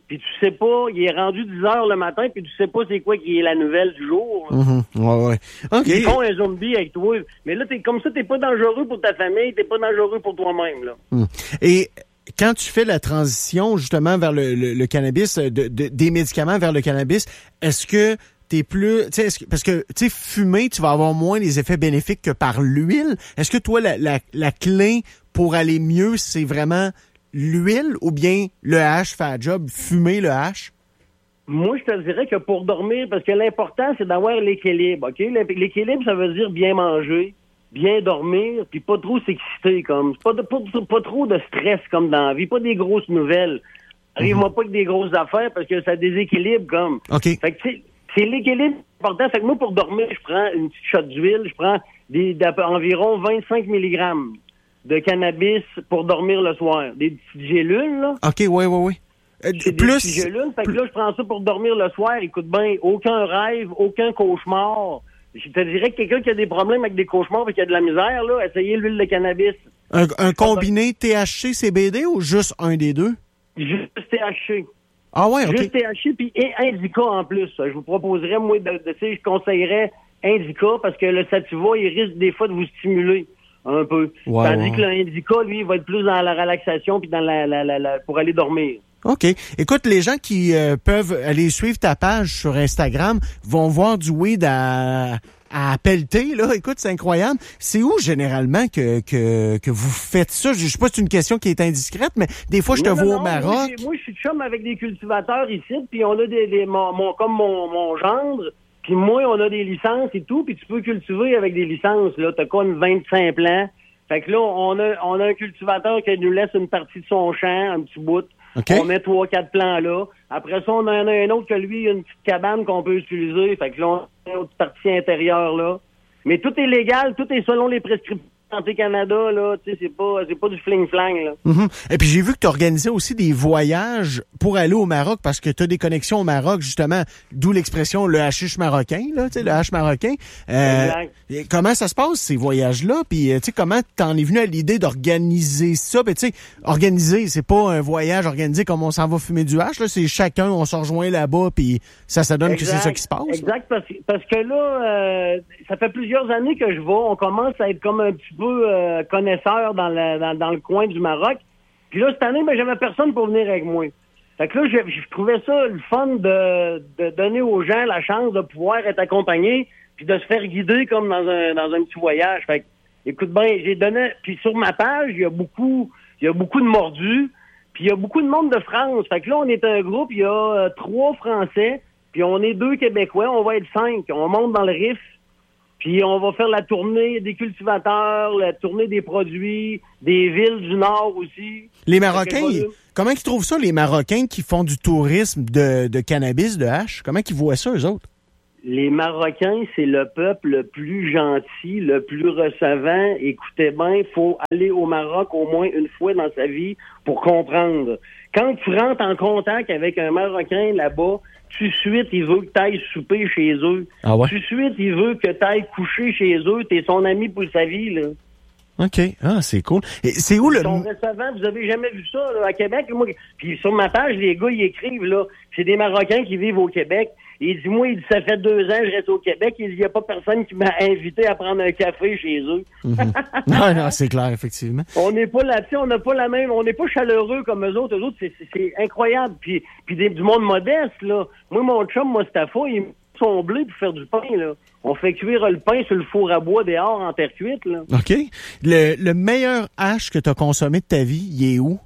puis tu sais pas, il est rendu dix heures le matin, puis tu sais pas c'est quoi qui est la nouvelle du jour. Mm-hmm. Ouais, ouais. OK. Ils font un zombie avec toi. Mais là, t'es comme ça, t'es pas dangereux pour ta famille, t'es pas dangereux pour toi-même, là. Mm. Et quand tu fais la transition, justement, vers le, le, le cannabis, de, de, des médicaments vers le cannabis, est-ce que t'es plus, tu sais, parce que, tu sais, fumer, tu vas avoir moins les effets bénéfiques que par l'huile. Est-ce que toi, la, la, la clé pour aller mieux, c'est vraiment l'huile ou bien le hash fait la job, fumer le hash? Moi, je te dirais que pour dormir, parce que l'important, c'est d'avoir l'équilibre, OK? L'équilibre, ça veut dire bien manger, bien dormir, puis pas trop s'exciter, comme. Pas, de, pas, pas trop de stress, comme dans la vie, pas des grosses nouvelles. Arrive-moi mm-hmm. pas avec des grosses affaires, parce que ça déséquilibre, comme. OK. Fait que, tu sais, c'est l'équilibre important. Fait que moi, pour dormir, je prends une petite shot d'huile, je prends des, environ vingt-cinq milligrammes de cannabis pour dormir le soir. Des petites gélules, là. OK, oui, oui, oui. Euh, c'est plus... des petites gélules. Fait que là, je prends ça pour dormir le soir. Écoute bien, aucun rêve, aucun cauchemar. Je te dirais que quelqu'un qui a des problèmes avec des cauchemars et qui a de la misère, là, essayez l'huile de cannabis. Un, un combiné T H C C B D ou juste un des deux? Juste T H C. Ah ouais, OK. Juste T H C puis et Indica en plus. Je vous proposerais, moi, de, de tu sais, je conseillerais Indica parce que le sativa, il risque des fois de vous stimuler un peu. Ouais, Tandis ouais. que l'Indica, lui, il va être plus dans la relaxation puis dans la, la, la, la pour aller dormir. OK. Écoute, les gens qui euh, peuvent aller suivre ta page sur Instagram vont voir du weed à, à pelleter, là. Écoute, c'est incroyable. C'est où, généralement, que, que, que vous faites ça? Je sais pas si c'est une question qui est indiscrète, mais des fois, je te non, vois non, au non, Maroc. Moi, moi, je suis chum avec des cultivateurs ici, puis on a des, des mon, mon, comme mon, mon gendre, puis moi, on a des licences et tout, puis tu peux cultiver avec des licences, là. T'as quoi, une vingt-cinq plants? Fait que là, on a, on a un cultivateur qui nous laisse une partie de son champ, un petit bout. Okay. On met trois, quatre plants là. Après ça, on en a un autre que lui, il a une petite cabane qu'on peut utiliser. Fait que là, on a une autre partie intérieure là. Mais tout est légal, tout est selon les prescriptions de Santé Canada, là. Tu sais, c'est pas, c'est pas du fling-flang, là. Mm-hmm. Et puis, j'ai vu que tu organisais aussi des voyages pour aller au Maroc parce que tu as des connexions au Maroc, justement, d'où l'expression le hashish marocain, là, tu sais, le hash marocain. Euh, comment ça se passe, ces voyages-là? Puis, tu sais, comment t'en es venu à l'idée d'organiser ça? Puis, tu sais, organiser, c'est pas un voyage organisé comme on s'en va fumer du hash, là. C'est chacun, on se rejoint là-bas, puis ça, ça donne exact, que c'est ça qui se passe. Exact, parce, parce que là, euh, ça fait plusieurs années que je vais. On commence à être comme un petit peu euh, connaisseur dans le, dans, dans le coin du Maroc. Puis là, cette année, ben, j'avais personne pour venir avec moi. Fait que là, je, je trouvais ça le fun de, de donner aux gens la chance de pouvoir être accompagnés puis de se faire guider comme dans un dans un petit voyage. Fait que, écoute bien, j'ai donné... Puis sur ma page, il y a beaucoup il y a beaucoup de mordus, puis il y a beaucoup de monde de France. Fait que là, on est un groupe, il y a euh, trois Français, puis on est deux Québécois, on va être cinq. On monte dans le Rif. Puis on va faire la tournée des cultivateurs, la tournée des produits, des villes du Nord aussi. Les Marocains, ils, comment ils trouvent ça, les Marocains qui font du tourisme de, de cannabis, de hash? Comment ils voient ça, eux autres? Les Marocains, c'est le peuple le plus gentil, le plus recevant. Écoutez bien, il faut aller au Maroc au moins une fois dans sa vie pour comprendre. Quand tu rentres en contact avec un Marocain là-bas, tout de suite, il veut que tu ailles souper chez eux. Ah ouais? Tout de suite, il veut que tu ailles coucher chez eux. T'es son ami pour sa vie, là. OK. Ah, c'est cool. Et c'est où le... Ils sont récevants. Vous avez jamais vu ça, là, à Québec? Moi, puis sur ma page, les gars, ils écrivent, là. C'est des Marocains qui vivent au Québec. Et il dit, moi, il dit, ça fait deux ans que je reste au Québec. Il dit, il n'y a pas personne qui m'a invité à prendre un café chez eux. Mm-hmm. Non, non, c'est clair, effectivement. On n'est pas là-dessus, on n'a pas la même, on n'est pas chaleureux comme eux autres. Eux autres, c'est, c'est, c'est incroyable. Puis, puis des, du monde modeste, là. Moi, mon chum, Mostafa, il met son blé pour faire du pain, là. On fait cuire le pain sur le four à bois dehors en terre cuite, là. OK. Le, le meilleur hash que tu as consommé de ta vie, il est où?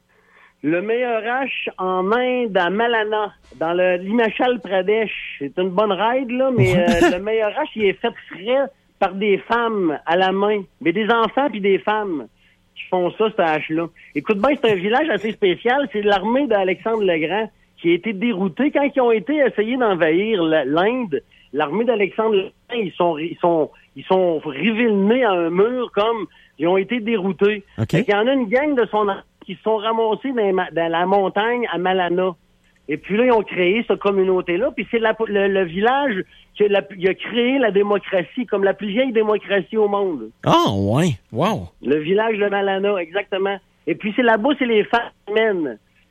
Le meilleur hash en Inde, à Malana, dans le l'Himachal Pradesh. C'est une bonne ride, là, mais euh, le meilleur hash, il est fait frais par des femmes à la main. Mais des enfants puis des femmes qui font ça, ce hash-là. Écoute bien, c'est un village assez spécial. C'est l'armée d'Alexandre le Grand qui a été déroutée. Quand ils ont été essayés d'envahir l'Inde, l'armée d'Alexandre le Grand, ils sont, ils sont, ils sont rivés le nez à un mur comme ils ont été déroutés. Okay. Il y en a une gang de son qui se sont ramassés dans, dans la montagne à Malana. Et puis là, ils ont créé cette communauté-là. Puis c'est la, le, le village qui a, la, qui a créé la démocratie, comme la plus vieille démocratie au monde. Ah, oh, ouais. Wow. Le village de Malana, exactement. Et puis c'est là-bas, c'est les femmes humaines.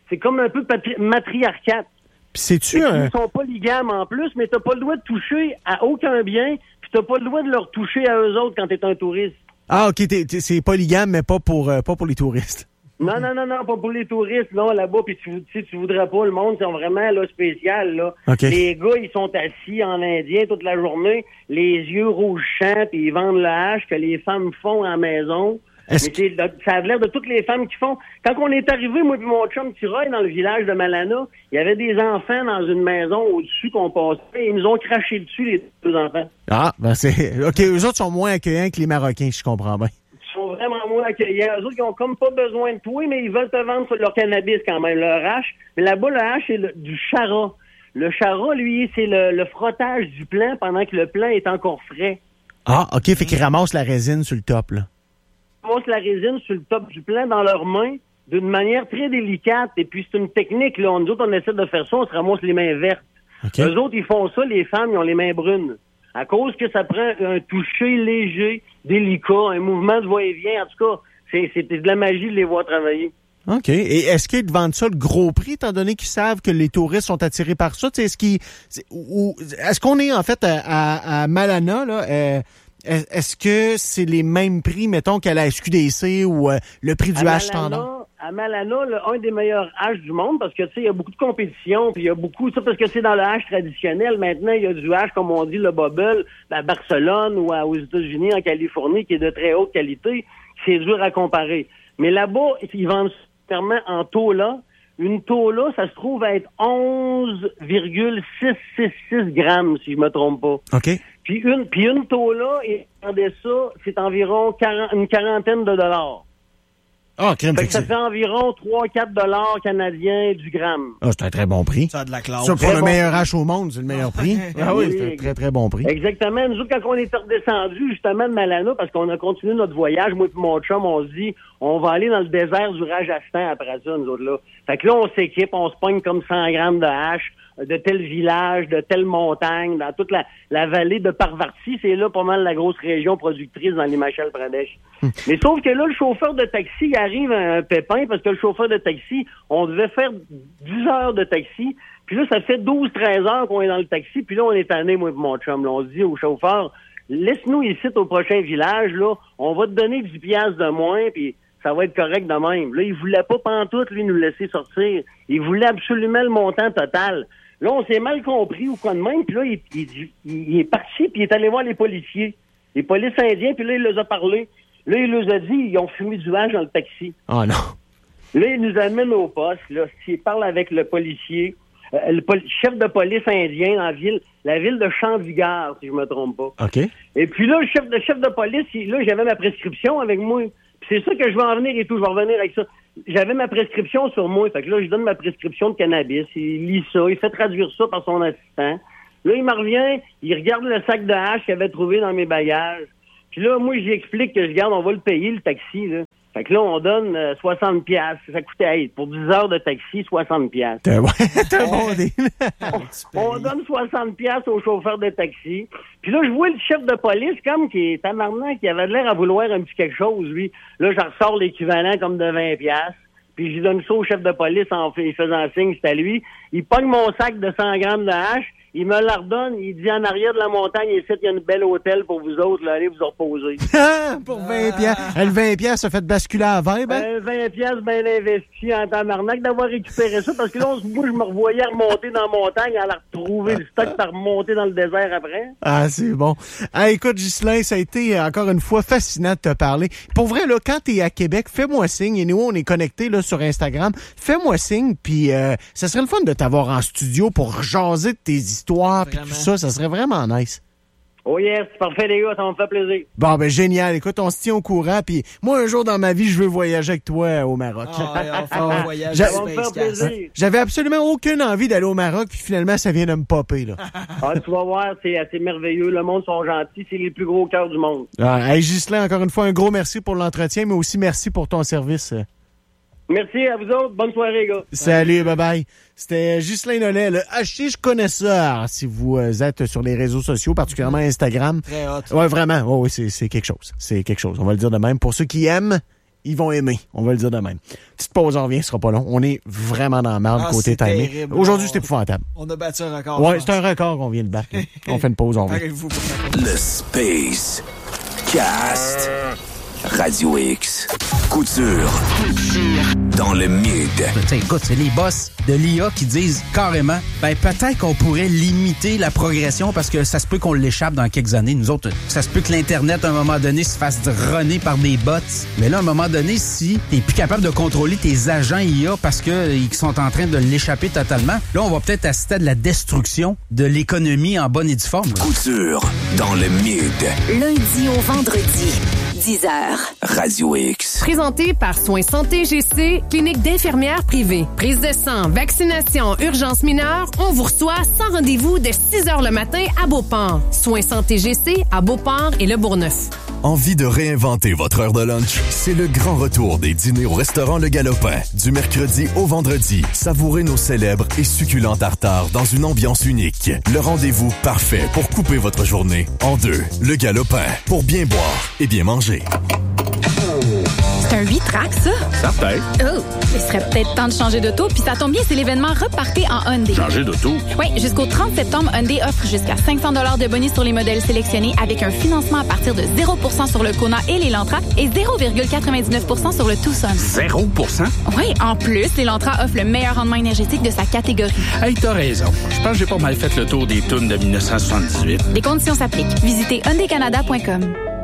c'est comme un peu patri- matriarcat. Puis c'est-tu un... Ils sont polygames en plus, mais t'as pas le droit de toucher à aucun bien, puis t'as pas le droit de leur toucher à eux autres quand t'es un touriste. Ah, OK, t'es, t'es, c'est polygame, mais pas pour, euh, pas pour les touristes. Non, non, non, non, pas pour les touristes, là, là-bas, puis tu, tu, tu voudrais pas, le monde, c'est vraiment, là, spécial, là. Okay. Les gars, ils sont assis en indien toute la journée, les yeux rougeants, puis ils vendent le hache que les femmes font à la maison. Est-ce Mais c'est, ça a l'air de toutes les femmes qui font. Quand on est arrivé, moi et mon chum Tiroy, dans le village de Malana, il y avait des enfants dans une maison au-dessus qu'on passait, et ils nous ont craché dessus, les deux enfants. Ah, ben c'est... OK, eux autres sont moins accueillants que les Marocains, je comprends bien. Ils sont vraiment moins accueillants. Eux autres, ils ont comme pas besoin de toi, mais ils veulent te vendre leur cannabis quand même, leur hache. Mais là-bas, le hache, c'est le, du chara. Le chara, lui, c'est le, le frottage du plant pendant que le plant est encore frais. Ah, OK, fait qu'ils ramassent la résine sur le top, là. Ils ramassent la résine sur le top du plant dans leurs mains d'une manière très délicate. Et puis, c'est une technique, là. Nous autres, on essaie de faire ça, on se ramasse les mains vertes. Okay. Eux autres, ils font ça, les femmes, ils ont les mains brunes. À cause que ça prend un toucher léger, délicat, un mouvement de va-et-vient. En tout cas, c'est, c'est de la magie de les voir travailler. OK. Et est-ce qu'ils te vendent ça le gros prix, étant donné qu'ils savent que les touristes sont attirés par ça? T'sais, est-ce qu'ils, ou, est-ce qu'on est, en fait, à, à, à Malana, là, euh, est-ce que c'est les mêmes prix, mettons, qu'à la S Q D C ou euh, le prix du hache standard? À Malana, là, un des meilleurs haches du monde, parce que, tu sais, il y a beaucoup de compétition, puis il y a beaucoup, ça, parce que c'est dans le hache traditionnel. Maintenant, il y a du hache, comme on dit, le bubble, à Barcelone ou à, aux États-Unis, en Californie, qui est de très haute qualité. C'est dur à comparer. Mais là-bas, ils vendent clairement en tola. Une tola, ça se trouve à être onze virgule six cent soixante-six grammes, si je me trompe pas. OK. Puis une, puis une tola, et regardez ça, c'est environ quarante, une quarantaine de dollars. Ah, crème fait que ça fait environ trois à quatre dollars canadiens du gramme. Ah, c'est un très bon prix. Ça a de la classe. Ça, pour le bon. meilleur hache au monde, c'est le meilleur prix. Ah oui, Oui, c'est un très, très bon prix. Exactement. Nous autres, quand on est redescendu justement de Malana, parce qu'on a continué notre voyage, moi et mon chum, on se dit, on va aller dans le désert du Rajasthan après ça, nous autres là. Fait que là, on s'équipe, on se pogne comme cent grammes de hache, de tel village, de telle montagne, dans toute la, la vallée de Parvati. C'est là pas mal la grosse région productrice dans l'Himachal Pradesh. Hum. Mais sauf que là, le chauffeur de taxi, il arrive à un pépin parce que le chauffeur de taxi, on devait faire dix heures de taxi. Puis là, ça fait douze treize heures qu'on est dans le taxi. Puis là, on est tanné, moi et mon chum. Là, on se dit au chauffeur, laisse-nous ici au prochain village. Là, on va te donner dix piastres de moins, puis ça va être correct de même. Là, il voulait pas pantoute, lui, nous laisser sortir. Il voulait absolument le montant total. Là, on s'est mal compris ou quoi de même. Puis là, il, il, il est parti, puis il est allé voir les policiers. Les polices indiens, puis là, il leur a parlé. Là, il leur a dit, ils ont fumé du hache dans le taxi. Oh non. Là, il nous amène au poste. Là, il parle avec le policier, euh, le pol- chef de police indien dans la ville, la ville de Chandigarh, si je me trompe pas. OK. Et puis là, le chef de, chef de police, il, là, j'avais ma prescription avec moi. Puis c'est ça que je vais en venir et tout. Je vais revenir avec ça. J'avais ma prescription sur moi. Fait que là, je donne ma prescription de cannabis. Il lit ça. Il fait traduire ça par son assistant. Là, il me revient. Il regarde le sac de hache qu'il avait trouvé dans mes bagages. Puis là, moi, j'explique que je garde, on va le payer, le taxi, là. Fait que là, on donne euh, soixante piastres. Ça coûtait, hey, pour dix heures de taxi, soixante piastres. T'es, ouais, t'es un bon deal. on, on donne soixante piastres au chauffeur de taxi. Puis là, je vois le chef de police comme qui est tabarnak, qui avait l'air à vouloir un petit quelque chose, lui. Là, j'en ressors l'équivalent comme de vingt piastres. Puis je donne ça au chef de police en faisant signe, c'est à lui. Il pogne mon sac de cent grammes de hache. Il me la redonne, il dit en arrière de la montagne, ici, il y a une belle hôtel pour vous autres, là, allez vous reposer. Pour vingt piastres. Le vingt piastres, ça fait basculer à vingt, ben? Euh, vingt piastres bien investi en tabarnak d'avoir récupéré ça, parce que là, on, moi, je me revoyais remonter dans la montagne, à la retrouver le stock, par remonter dans le désert après. Ah, c'est bon. Ah, écoute, Ghislain, ça a été, encore une fois, fascinant de te parler. Pour vrai, là, quand t'es à Québec, fais-moi signe, et nous, on est connectés, là, sur Instagram. Fais-moi signe, puis euh, ça serait le fun de t'avoir en studio pour jaser de tes histoires. Puis tout ça, ça serait vraiment nice. Oh yes, c'est parfait les gars, ça me fait plaisir. Bon, ben génial. Écoute, on se tient au courant. Puis moi, un jour dans ma vie, je veux voyager avec toi au Maroc. Oh, ouais, on fait un voyage J'a- Ça va me faire plaisir. J'avais absolument aucune envie d'aller au Maroc, puis finalement, ça vient de me popper, là. Ah, tu vas voir, c'est assez merveilleux. Le monde sont gentils, c'est les plus gros cœurs du monde. Ah, hey, Ghislain, encore une fois, un gros merci pour l'entretien, mais aussi merci pour ton service. Merci à vous autres. Bonne soirée, gars. Salut, bye-bye. C'était Ghislain Nollet, le Haché, je connais ça. Si vous êtes sur les réseaux sociaux, particulièrement Instagram. Très hot. Ouais, vraiment. Oh, oui, c'est, c'est quelque chose. C'est quelque chose. On va le dire de même. Pour ceux qui aiment, ils vont aimer. On va le dire de même. Petite pause, on revient, ce sera pas long. On est vraiment dans la merde ah, côté timing. Terrible. Aujourd'hui, c'est épouvantable. On a battu un record. Ouais, c'est un record qu'on vient de battre. On fait une pause, on revient. Le Space Cast. Radio X. Couture. Couture. Dans le mid. T'sais, écoute, c'est les boss de l'I A qui disent carrément, ben peut-être qu'on pourrait limiter la progression parce que ça se peut qu'on l'échappe dans quelques années. Nous autres, ça se peut que l'Internet, à un moment donné, se fasse runner par des bots. Mais là, à un moment donné, si t'es plus capable de contrôler tes agents I A parce qu'ils sont en train de l'échapper totalement, là, on va peut-être assister à de la destruction de l'économie en bonne et due forme. Couture. Dans le mid. Lundi au vendredi. dix heures. Radio X. Présenté par Soins Santé G C, clinique d'infirmières privée. Prise de sang, vaccination, urgence mineure, on vous reçoit sans rendez-vous dès six heures le matin à Beauport. Soins Santé G C à Beauport et Le Bourgneuf. Envie de réinventer votre heure de lunch? C'est le grand retour des dîners au restaurant Le Galopin. Du mercredi au vendredi, savourez nos célèbres et succulents tartares dans une ambiance unique. Le rendez-vous parfait pour couper votre journée en deux. Le Galopin, pour bien boire et bien manger. C'est un huit tracks, ça? Certain. Oh, il serait peut-être temps de changer d'auto, puis ça tombe bien, c'est l'événement Repartez en Hyundai. Changer d'auto? Oui, jusqu'au trente septembre, Hyundai offre jusqu'à cinq cents dollars de bonus sur les modèles sélectionnés avec un financement à partir de zéro pour cent sur le Kona et l'Elantra et zéro virgule quatre-vingt-dix-neuf pour cent sur le Tucson. zéro pour cent? Oui, en plus, l'Elantra offre le meilleur rendement énergétique de sa catégorie. Hey, t'as raison. Je pense que j'ai pas mal fait le tour des tunes de dix-neuf cent soixante-dix-huit. Les conditions s'appliquent. Visitez hyundai canada point com.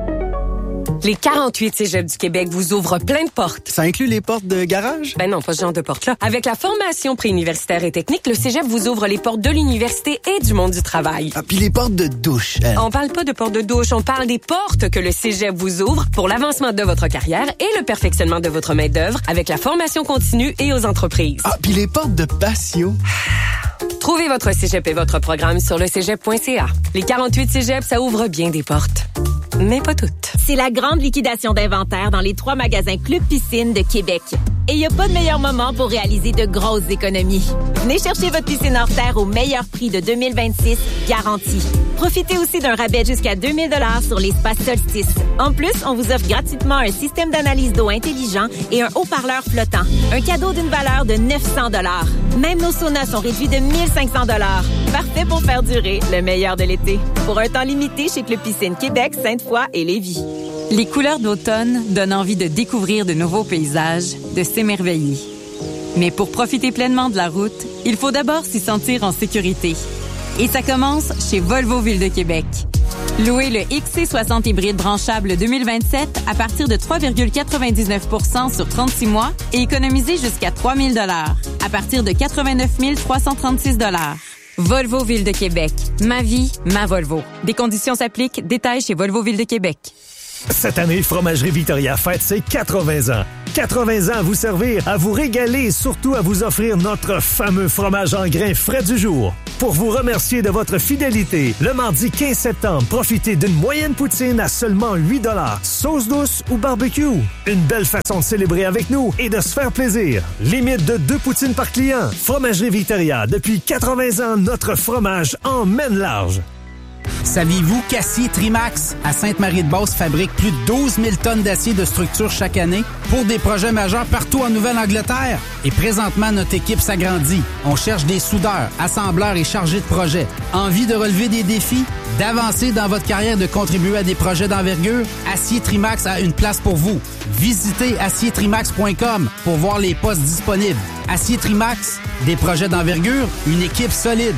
Les quarante-huit cégeps du Québec vous ouvrent plein de portes. Ça inclut les portes de garage? Ben non, pas ce genre de portes-là. Avec la formation préuniversitaire et technique, le cégep vous ouvre les portes de l'université et du monde du travail. Ah, puis les portes de douche. Hein? On parle pas de portes de douche, on parle des portes que le cégep vous ouvre pour l'avancement de votre carrière et le perfectionnement de votre main-d'œuvre avec la formation continue et aux entreprises. Ah, puis les portes de patio. Trouvez votre cégep et votre programme sur le cégep point c a. Les quarante-huit cégeps, ça ouvre bien des portes. Mais pas toutes. C'est la grande liquidation d'inventaire dans les trois magasins Club Piscine de Québec. Et il n'y a pas de meilleur moment pour réaliser de grosses économies. Venez chercher votre piscine hors terre au meilleur prix de deux mille vingt-six, garanti. Profitez aussi d'un rabais jusqu'à deux mille dollars sur l'espace Solstice. En plus, on vous offre gratuitement un système d'analyse d'eau intelligent et un haut-parleur flottant. Un cadeau d'une valeur de neuf cents dollars. Même nos saunas sont réduits de mille cinq cents dollars. Parfait pour faire durer le meilleur de l'été. Pour un temps limité chez Club Piscine Québec, Sainte-Foy et Lévis. Les couleurs d'automne donnent envie de découvrir de nouveaux paysages, de s'émerveiller. Mais pour profiter pleinement de la route, il faut d'abord s'y sentir en sécurité. Et ça commence chez Volvo Ville de Québec. Louez le X C soixante hybride branchable deux mille vingt-sept à partir de trois virgule quatre-vingt-dix-neuf pour cent sur trente-six mois et économisez jusqu'à trois mille dollars à partir de quatre-vingt-neuf mille trois cent trente-six dollars. Volvo Ville de Québec. Ma vie, ma Volvo. Des conditions s'appliquent. Détails chez Volvo Ville de Québec. Cette année, Fromagerie Victoria fête ses quatre-vingts ans. quatre-vingts ans à vous servir, à vous régaler et surtout à vous offrir notre fameux fromage en grains frais du jour. Pour vous remercier de votre fidélité, le mardi quinze septembre, profitez d'une moyenne poutine à seulement huit dollars, sauce douce ou barbecue. Une belle façon de célébrer avec nous et de se faire plaisir. Limite de deux poutines par client. Fromagerie Victoria, depuis quatre-vingts ans, notre fromage emmène large. Saviez-vous qu'Acier Trimax à Sainte-Marie-de-Beauce fabrique plus de douze mille tonnes d'acier de structure chaque année pour des projets majeurs partout en Nouvelle-Angleterre? Et présentement, notre équipe s'agrandit. On cherche des soudeurs, assembleurs et chargés de projet. Envie de relever des défis? D'avancer dans votre carrière, de contribuer à des projets d'envergure? Acier Trimax a une place pour vous. Visitez acier trimax point com pour voir les postes disponibles. Acier Trimax, des projets d'envergure, une équipe solide.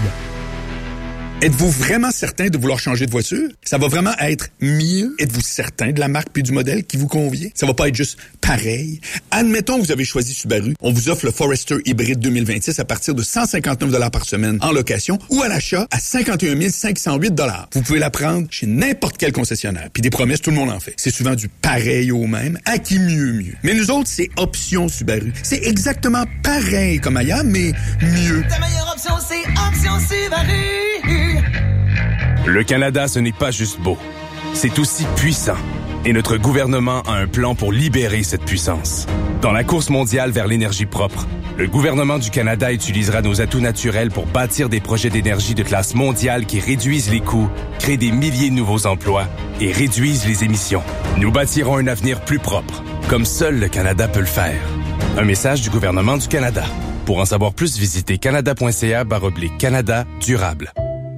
Êtes-vous vraiment certain de vouloir changer de voiture? Ça va vraiment être mieux? Êtes-vous certain de la marque puis du modèle qui vous convient? Ça va pas être juste pareil? Admettons que vous avez choisi Subaru. On vous offre le Forester Hybrid deux mille vingt-six à partir de cent cinquante-neuf dollars par semaine en location ou à l'achat à cinquante et un mille cinq cent huit dollars. Vous pouvez la prendre chez n'importe quel concessionnaire. Puis des promesses, tout le monde en fait. C'est souvent du pareil au même, à qui mieux mieux. Mais nous autres, c'est Option Subaru. C'est exactement pareil comme ailleurs, mais mieux. Ta meilleure option, c'est Option Subaru. Le Canada, ce n'est pas juste beau. C'est aussi puissant. Et notre gouvernement a un plan pour libérer cette puissance. Dans la course mondiale vers l'énergie propre, le gouvernement du Canada utilisera nos atouts naturels pour bâtir des projets d'énergie de classe mondiale qui réduisent les coûts, créent des milliers de nouveaux emplois et réduisent les émissions. Nous bâtirons un avenir plus propre, comme seul le Canada peut le faire. Un message du gouvernement du Canada. Pour en savoir plus, visitez canada.ca barre oblique Canada durable.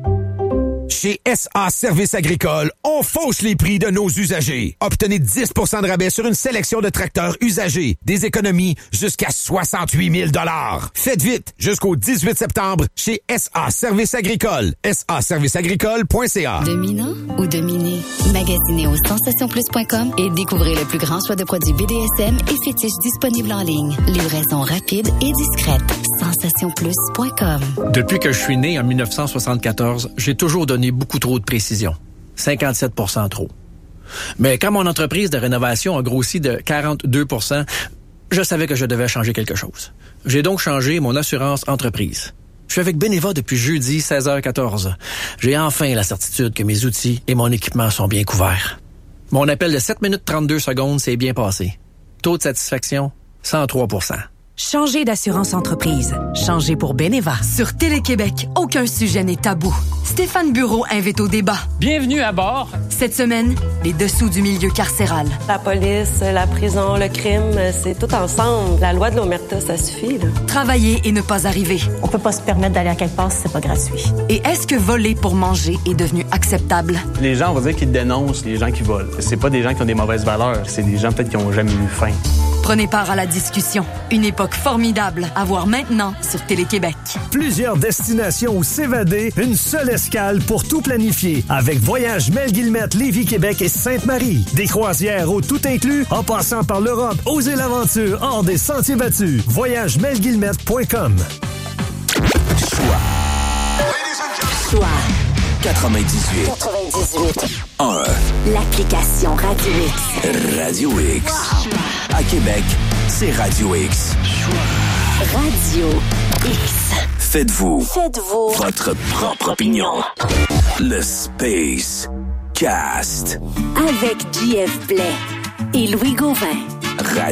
Chez S A Services agricoles, on fauche les prix de nos usagers. Obtenez dix pour cent de rabais sur une sélection de tracteurs usagés. Des économies jusqu'à soixante-huit mille dollars. Faites vite, jusqu'au dix-huit septembre, chez S A Services agricoles. S A services agricoles point c a. Dominant ou dominé? Magasinez au sensation plus point com et découvrez le plus grand choix de produits B D S M et fétiches disponibles en ligne. Livraison rapide et discrète. sensation plus point com. Depuis que je suis né en dix-neuf cent soixante-quatorze, j'ai toujours donné beaucoup trop de précision. cinquante-sept pour cent trop. Mais quand mon entreprise de rénovation a grossi de quarante-deux pour cent, je savais que je devais changer quelque chose. J'ai donc changé mon assurance entreprise. Je suis avec Beneva depuis jeudi, seize heures quatorze. J'ai enfin la certitude que mes outils et mon équipement sont bien couverts. Mon appel de sept minutes trente-deux secondes s'est bien passé. Taux de satisfaction, cent trois pour cent. Changez d'assurance entreprise. Changez pour Beneva. Sur Télé-Québec, aucun sujet n'est tabou. Stéphane Bureau invite au débat. Bienvenue à bord. Cette semaine, les dessous du milieu carcéral. La police, la prison, le crime, c'est tout ensemble. La loi de l'omerta, ça suffit, là. Travailler et ne pas arriver. On peut pas se permettre d'aller à quelque part si c'est pas gratuit. Et est-ce que voler pour manger est devenu acceptable? Les gens, on va dire qu'ils dénoncent les gens qui volent. C'est pas des gens qui ont des mauvaises valeurs. C'est des gens peut-être qui ont jamais eu faim. Prenez part à la discussion. Une époque formidable à voir maintenant sur Télé-Québec. Plusieurs destinations où s'évader, une seule escale pour tout planifier. Avec Voyage Mel Guillemette, Lévis, Québec et Sainte-Marie. Des croisières au tout inclus, en passant par l'Europe. Osez l'aventure hors des sentiers battus. voyage mel guillemette point com. Choix. Choix. quatre-vingt-dix-huit. quatre-vingt-dix-huit. un. L'application Radio X. Radio X. À Québec, c'est Radio X. Radio X. Faites-vous. Faites-vous. Votre propre opinion. Le Space Cast. Avec J F Blais et Louis Gauvin.